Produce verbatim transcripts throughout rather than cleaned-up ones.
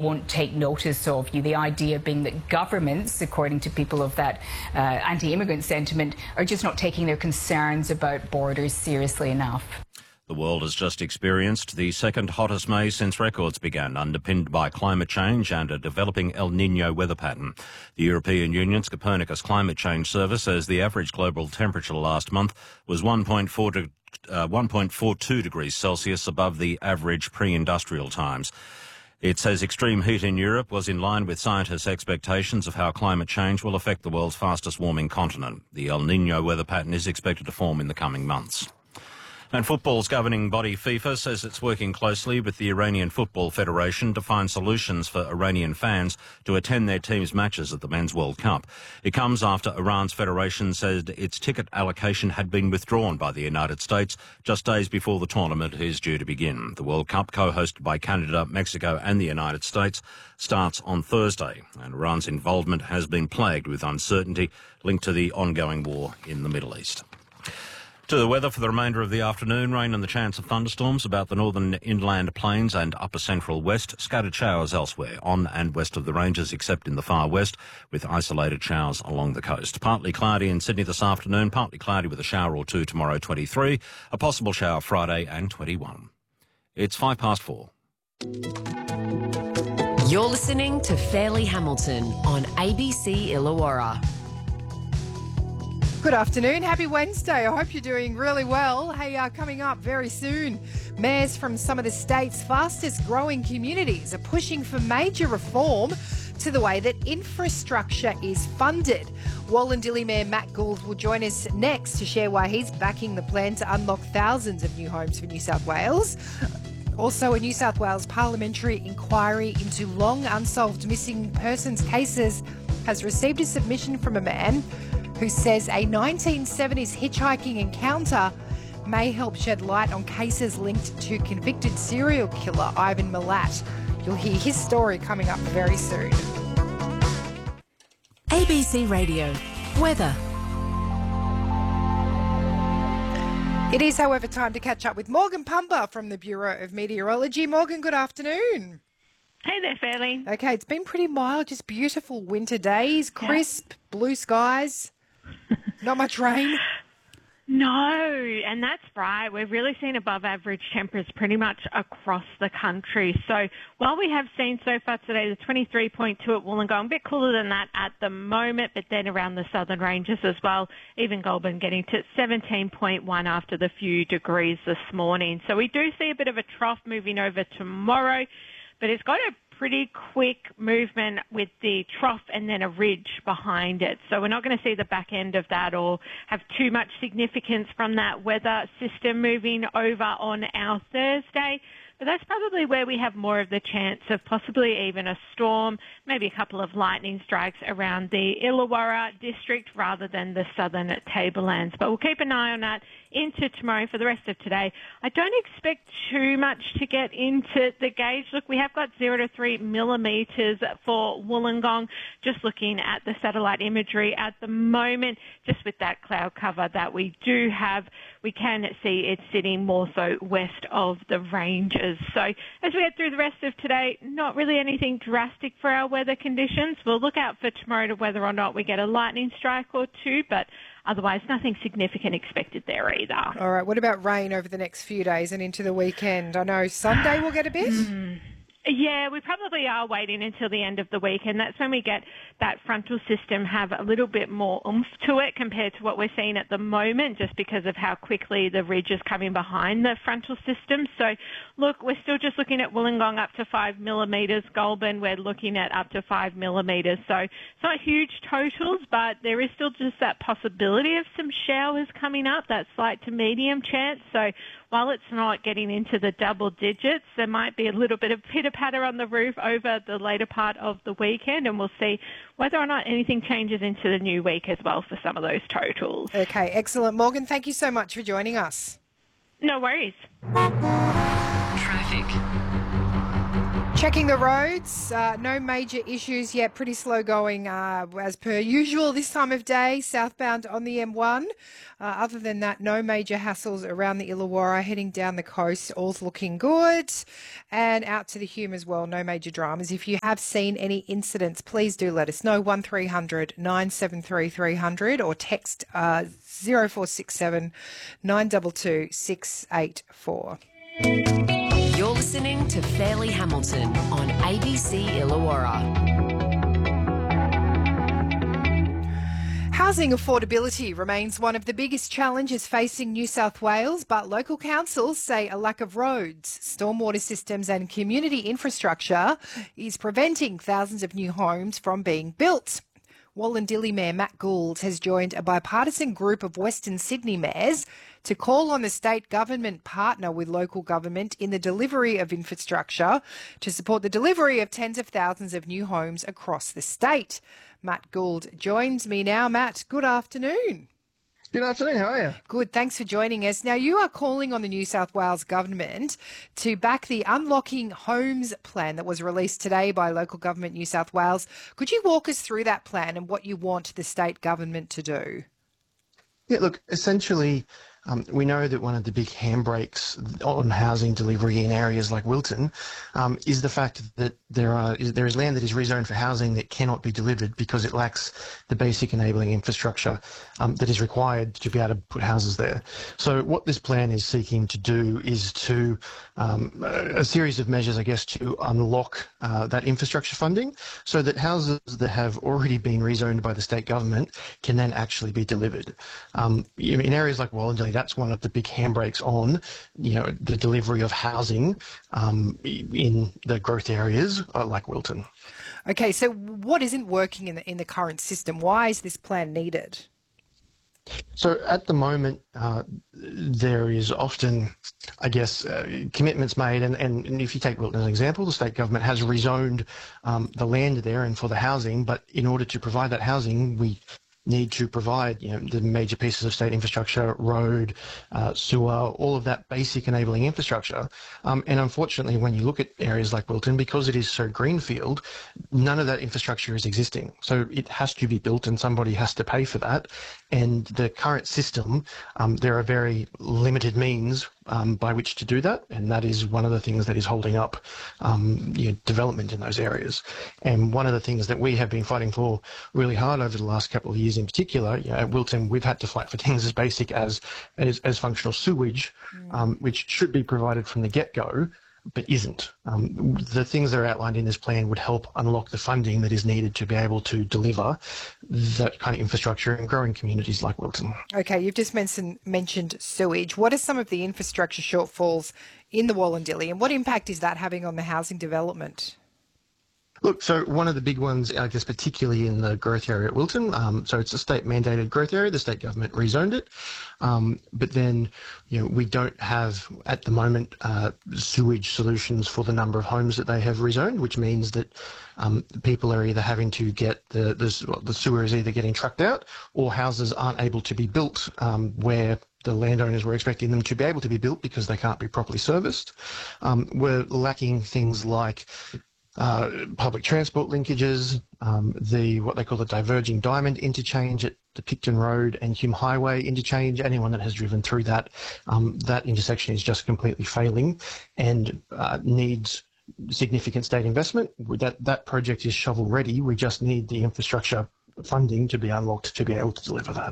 won't take notice of you. The idea being that governments, according to people of that uh, anti-immigrant sentiment, are just not taking their concerns about borders seriously enough. The world has just experienced the second hottest May since records began, underpinned by climate change and a developing El Niño weather pattern. The European Union's Copernicus Climate Change Service says the average global temperature last month was one point four to, uh, one point four two degrees Celsius above the average pre-industrial times. It says extreme heat in Europe was in line with scientists' expectations of how climate change will affect the world's fastest warming continent. The El Niño weather pattern is expected to form in the coming months. And football's governing body FIFA says it's working closely with the Iranian Football Federation to find solutions for Iranian fans to attend their team's matches at the Men's World Cup. It comes after Iran's federation said its ticket allocation had been withdrawn by the United States just days before the tournament is due to begin. The World Cup, co-hosted by Canada, Mexico and the United States, starts on Thursday, and Iran's involvement has been plagued with uncertainty linked to the ongoing war in the Middle East. To the weather for the remainder of the afternoon, rain and the chance of thunderstorms about the northern inland plains and upper central west. Scattered showers elsewhere on and west of the ranges except in the far west, with isolated showers along the coast. Partly cloudy in Sydney this afternoon, partly cloudy with a shower or two tomorrow, twenty-three. A possible shower Friday and twenty-one. It's five past four. You're listening to Fairleigh Hamilton on A B C Illawarra. Good afternoon. Happy Wednesday. I hope you're doing really well. Hey, uh, coming up very soon, mayors from some of the state's fastest growing communities are pushing for major reform to the way that infrastructure is funded. Wallandilly Mayor Matt Gould will join us next to share why he's backing the plan to unlock thousands of new homes for New South Wales. Also, a New South Wales parliamentary inquiry into long unsolved missing persons cases has received a submission from a man who says a nineteen seventies hitchhiking encounter may help shed light on cases linked to convicted serial killer Ivan Milat. You'll hear his story coming up very soon. A B C Radio. Weather. It is, however, time to catch up with Morgan Pumba from the Bureau of Meteorology. Morgan, good afternoon. Hey there, Fairleigh. Okay, it's been pretty mild, just beautiful winter days, crisp, yeah. Blue skies. Not much rain? No, and that's right. We've really seen above average temperatures pretty much across the country. So while we have seen so far today the twenty-three point two at Wollongong, a bit cooler than that at the moment, but then around the southern ranges as well, even Goulburn getting to seventeen point one after the few degrees this morning. So we do see a bit of a trough moving over tomorrow, but it's got a pretty quick movement with the trough and then a ridge behind it. So we're not going to see the back end of that or have too much significance from that weather system moving over on our Thursday. But that's probably where we have more of the chance of possibly even a storm, maybe a couple of lightning strikes around the Illawarra district rather than the southern tablelands. But we'll keep an eye on that into tomorrow. For the rest of today, I don't expect too much to get into the gauge. Look, we have got zero to three millimetres for Wollongong. Just looking at the satellite imagery at the moment, just with that cloud cover that we do have, we can see it sitting more so west of the ranges. So as we head through the rest of today, not really anything drastic for our weather conditions. We'll look out for tomorrow to whether or not we get a lightning strike or two, but otherwise nothing significant expected there either. All right, what about rain over the next few days and into the weekend? I know Sunday we'll get a bit. Mm. Yeah, we probably are waiting until the end of the week, and that's when we get that frontal system have a little bit more oomph to it compared to what we're seeing at the moment, just because of how quickly the ridge is coming behind the frontal system. So, look, we're still just looking at Wollongong up to five millimetres, Goulburn we're looking at up to five millimetres. So it's not huge totals, but there is still just that possibility of some showers coming up, that slight to medium chance. So while it's not getting into the double digits, there might be a little bit of pitter-patter on the roof over the later part of the weekend, and we'll see whether or not anything changes into the new week as well for some of those totals. Okay, excellent. Morgan, thank you so much for joining us. No worries. Traffic. Checking the roads, uh, no major issues yet, pretty slow going uh, as per usual this time of day, southbound on the M one. Uh, other than that, no major hassles around the Illawarra, heading down the coast, all's looking good. And out to the Hume as well, no major dramas. If you have seen any incidents, please do let us know, one three hundred nine seven three three hundred or text uh, zero four six seven nine two two six eight four. You're listening to Fairleigh Hamilton on A B C Illawarra. Housing affordability remains one of the biggest challenges facing New South Wales, but local councils say a lack of roads, stormwater systems and community infrastructure is preventing thousands of new homes from being built. Wallandilly Mayor Matt Gould has joined a bipartisan group of Western Sydney mayors to call on the state government partner with local government in the delivery of infrastructure to support the delivery of tens of thousands of new homes across the state. Matt Gould joins me now. Matt, good afternoon. Good afternoon, how are you? Good, thanks for joining us. Now, you are calling on the New South Wales government to back the Unlocking Homes plan that was released today by local government New South Wales. Could you walk us through that plan and what you want the state government to do? Yeah, look, essentially, um, we know that one of the big handbrakes on housing delivery in areas like Wilton um, is the fact that there are is, there is land that is rezoned for housing that cannot be delivered because it lacks the basic enabling infrastructure um, that is required to be able to put houses there. So what this plan is seeking to do is to um, a series of measures, I guess, to unlock uh, that infrastructure funding so that houses that have already been rezoned by the state government can then actually be delivered. Um, in areas like Wallandilly, that's one of the big handbrakes on, you know, the delivery of housing um, in the growth areas like Wilton. Okay, so what isn't working in the in the current system? Why is this plan needed? So at the moment, uh, there is often, I guess, uh, commitments made, and, and, and if you take Wilton as an example, the state government has rezoned um, the land there and for the housing, but in order to provide that housing, we need to provide, you know, the major pieces of state infrastructure, road, uh, sewer, all of that basic enabling infrastructure. Um, and unfortunately, when you look at areas like Wilton, because it is so greenfield, none of that infrastructure is existing. So it has to be built and somebody has to pay for that. And the current system, um, there are very limited means um, by which to do that. And that is one of the things that is holding up um, you know, development in those areas. And one of the things that we have been fighting for really hard over the last couple of years in particular, you know, at Wilton, we've had to fight for things as basic as, as, as functional sewage, mm. um, which should be provided from the get-go, but isn't. Um, the things that are outlined in this plan would help unlock the funding that is needed to be able to deliver that kind of infrastructure in growing communities like Wilton. Okay, you've just mentioned, mentioned sewage. What are some of the infrastructure shortfalls in the Wallandilly, and what impact is that having on the housing development? Look, so one of the big ones, I guess, particularly in the growth area at Wilton, um, so it's a state-mandated growth area. The state government rezoned it. Um, but then, you know, we don't have, at the moment, uh, sewage solutions for the number of homes that they have rezoned, which means that um, people are either having to get the, the, well, the sewer is either getting trucked out or houses aren't able to be built um, where the landowners were expecting them to be able to be built because they can't be properly serviced. Um, we're lacking things like Uh, public transport linkages, um, the what they call the diverging diamond interchange at the Picton Road and Hume Highway interchange. Anyone that has driven through that, um, that intersection is just completely failing and uh, needs significant state investment. That that project is shovel ready. We just need the infrastructure funding to be unlocked to be able to deliver that.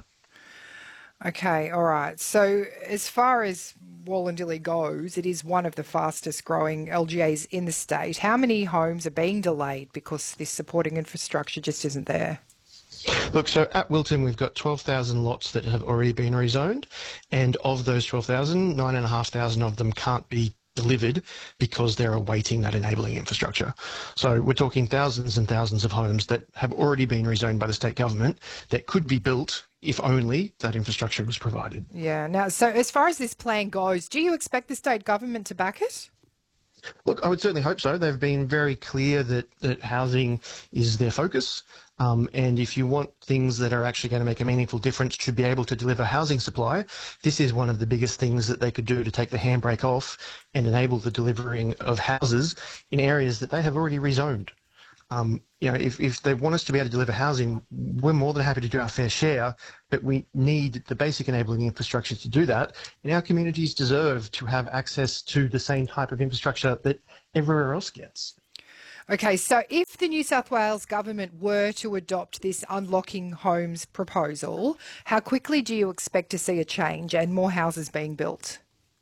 Okay, all right. So as far as Wallandilly goes, it is one of the fastest growing L G As in the state. How many homes are being delayed because this supporting infrastructure just isn't there? Look, so at Wilton, we've got twelve thousand lots that have already been rezoned, and of those twelve thousand, nine thousand five hundred of them can't be delivered because they're awaiting that enabling infrastructure. So we're talking thousands and thousands of homes that have already been rezoned by the state government that could be built if only that infrastructure was provided. Yeah. Now, so as far as this plan goes, do you expect the state government to back it? Look, I would certainly hope so. They've been very clear that, that housing is their focus. Um, and if you want things that are actually going to make a meaningful difference to be able to deliver housing supply, this is one of the biggest things that they could do to take the handbrake off and enable the delivering of houses in areas that they have already rezoned. Um, you know, if, if they want us to be able to deliver housing, we're more than happy to do our fair share, but we need the basic enabling infrastructure to do that. And our communities deserve to have access to the same type of infrastructure that everywhere else gets. Okay, so if the New South Wales government were to adopt this Unlocking Homes proposal, how quickly do you expect to see a change and more houses being built?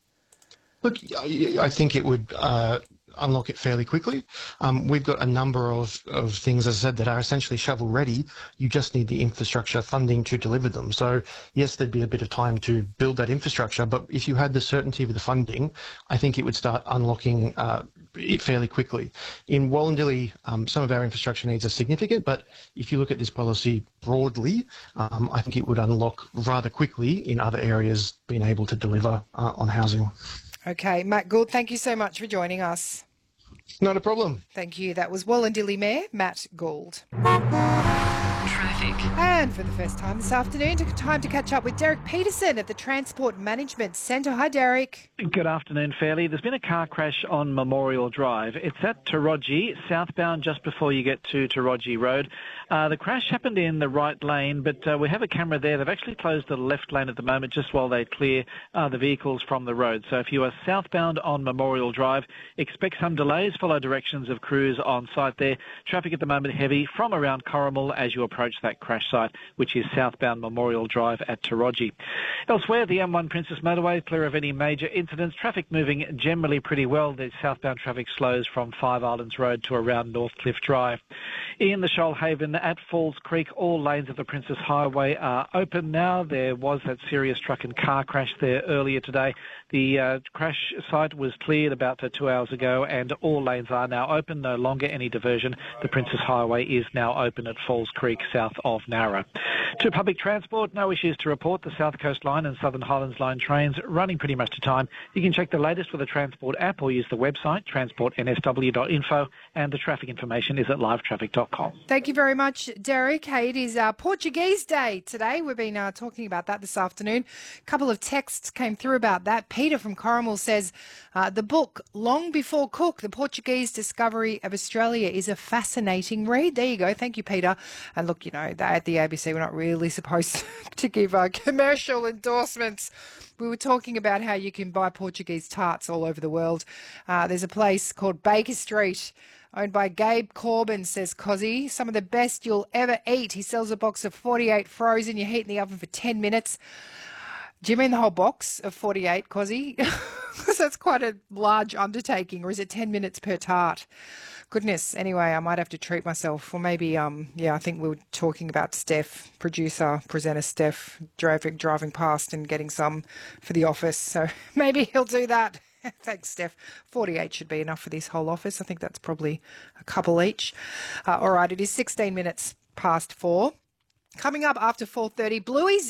Look, I think it would uh, unlock it fairly quickly. Um, we've got a number of, of things, as I said, that are essentially shovel ready. You just need the infrastructure funding to deliver them. So yes, there'd be a bit of time to build that infrastructure, but if you had the certainty of the funding, I think it would start unlocking uh, it fairly quickly. In Wallandilly, um, some of our infrastructure needs are significant, but if you look at this policy broadly, um, I think it would unlock rather quickly in other areas being able to deliver uh, on housing. Okay, Matt Gould, thank you so much for joining us. Not a problem. Thank you. That was Wallandilly Mayor Matt Gould. Traffic. And for the first time this afternoon, took time to catch up with Derek Peterson at the Transport Management Centre. Hi, Derek. Good afternoon, Fairly. There's been a car crash on Memorial Drive. It's at Taroji, southbound just before you get to Taroji Road. Uh, the crash happened in the right lane, but uh, we have a camera there. They've actually closed the left lane at the moment just while they clear uh, the vehicles from the road. So if you are southbound on Memorial Drive, expect some delays. Follow directions of crews on site there. Traffic at the moment heavy from around Corrimal as you approach that crash site, which is southbound Memorial Drive at Taroji. Elsewhere, the M one Princess Motorway, clear of any major incidents. Traffic moving generally pretty well. The southbound traffic slows from Five Islands Road to around Northcliffe Drive. In the Shoalhaven at Falls Creek, all lanes of the Princess Highway are open now. There was that serious truck and car crash there earlier today. The uh, crash site was cleared about uh, two hours ago and all lanes are now open. No longer any diversion. The Princess Highway is now open at Falls Creek south of Nowra. To public transport, no issues to report. The South Coast Line and Southern Highlands Line trains running pretty much to time. You can check the latest with the Transport app or use the website transport n s w dot info, and the traffic information is at live traffic dot com. Thank you very much, Derek. Hey, it is uh, Portuguese Day today. We've been uh, talking about that this afternoon. A couple of texts came through about that. Peter from Corrimal says, uh, the book Long Before Cook, The Portuguese Discovery of Australia is a fascinating read. There you go. Thank you, Peter. And look, you know, at the A B C, we're not really supposed to give uh, commercial endorsements. We were talking about how you can buy Portuguese tarts all over the world. Uh, there's a place called Baker Street, owned by Gabe Corbin, says Cozzy. Some of the best you'll ever eat. He sells a box of forty-eight frozen. You heat in the oven for ten minutes. Do you mean the whole box of forty-eight, Cozzy? Because that's quite a large undertaking. Or is it ten minutes per tart? Goodness. Anyway, I might have to treat myself. Or maybe, um, yeah, I think we were talking about Steph, producer, presenter Steph, driving, driving past and getting some for the office. So maybe he'll do that. Thanks, Steph. forty-eight should be enough for this whole office. I think that's probably a couple each. Uh, all right, it is sixteen minutes past four. Coming up after four thirty, Bluey's